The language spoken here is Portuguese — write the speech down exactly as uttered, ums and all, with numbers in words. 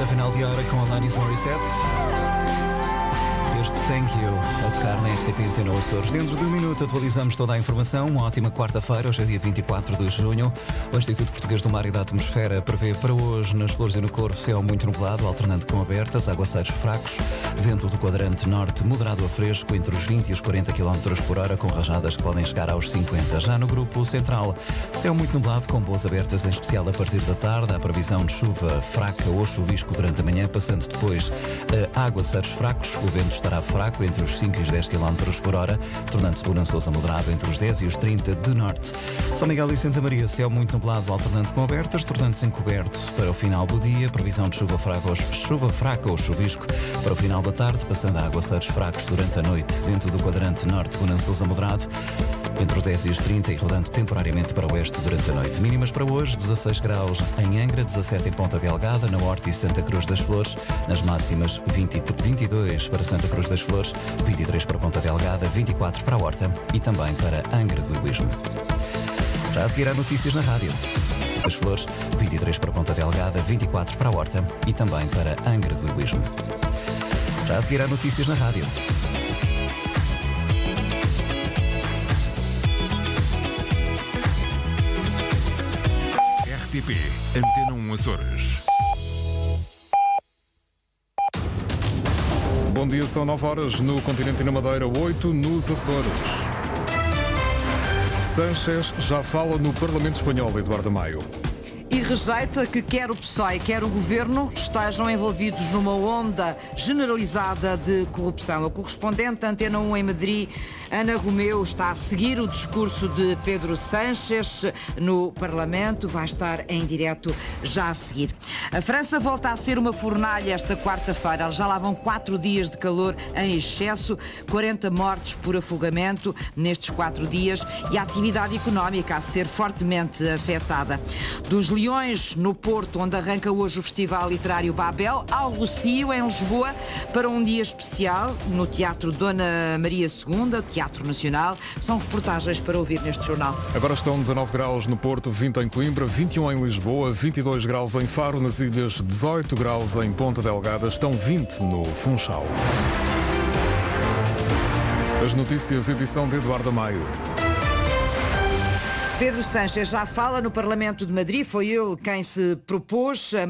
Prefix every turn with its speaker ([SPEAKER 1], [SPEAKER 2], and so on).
[SPEAKER 1] reta final de hora com Alanis Morissette. Este Thank You a tocar na R T P Antena Açores. Dentro de um minuto atualizamos toda a informação. Uma ótima quarta-feira, hoje é dia vinte e quatro de junho. O Instituto Português do Mar e da Atmosfera prevê para hoje nas Flores e no Corvo céu muito nublado, alternando com abertas, aguaceiros fracos, vento do quadrante norte moderado a fresco entre os vinte e os quarenta quilómetros por hora, com rajadas que podem chegar aos cinquenta. Já no grupo central, céu muito nublado com boas abertas, em especial a partir da tarde. Há previsão de chuva fraca ou chuvisco durante a manhã, passando depois a aguaceiros fracos. O vento estará fraco entre os cinco e os dez quilómetros por hora, tornando-se bonançoso a moderado entre os dez e os trinta de norte. São Miguel e Santa Maria, céu muito nublado, alternando com abertas, tornando-se encoberto para o final do dia. Previsão de chuva fraca ou, chuva fraca ou chuvisco para o final da tarde, passando a aguaceiros fracos durante a noite. Vento do quadrante norte, bonançoso a moderado, entre os dez e os trinta e rodando temporariamente para o oeste durante a noite. Mínimas para hoje, dezasseis graus em Angra, dezassete em Ponta Delgada, na Horta e Santa Cruz das Flores. Nas máximas, vinte, vinte e dois para Santa Cruz das Flores, vinte e três para Ponta Delgada, vinte e quatro para a Horta e também para Angra do Heroísmo. Já a seguir há notícias na rádio. Das Flores, vinte e três para Ponta Delgada, vinte e quatro para a Horta e também para Angra do Heroísmo. Já a seguir há notícias na rádio.
[SPEAKER 2] R T P Antena um Açores.
[SPEAKER 3] Bom dia, são nove horas no continente e na Madeira, oito nos Açores. Sánchez já fala no Parlamento Espanhol, Eduardo Maio.
[SPEAKER 4] E rejeita que quer o P S O E, quer o Governo estejam envolvidos numa onda generalizada de corrupção. A correspondente da Antena um em Madrid, Ana Romeu, está a seguir o discurso de Pedro Sánchez no Parlamento. Vai estar em direto já a seguir. A França volta a ser uma fornalha esta quarta-feira. Já lá vão quatro dias de calor em excesso, quarenta mortes por afogamento nestes quatro dias e a atividade económica a ser fortemente afetada. Dos Leões, no Porto, onde arranca hoje o Festival Literário Babel, ao Rocio, em Lisboa, para um dia especial no Teatro Dona Maria segunda, Teatro Nacional. São reportagens para ouvir neste jornal.
[SPEAKER 3] Agora estão dezanove graus no Porto, vinte em Coimbra, vinte e um em Lisboa, vinte e dois graus em Faro, nas Ilhas, dezoito graus em Ponta Delgada, estão vinte no Funchal. As notícias, edição de Eduardo Maio.
[SPEAKER 4] Pedro Sánchez já fala no Parlamento de Madrid, foi ele quem se propôs a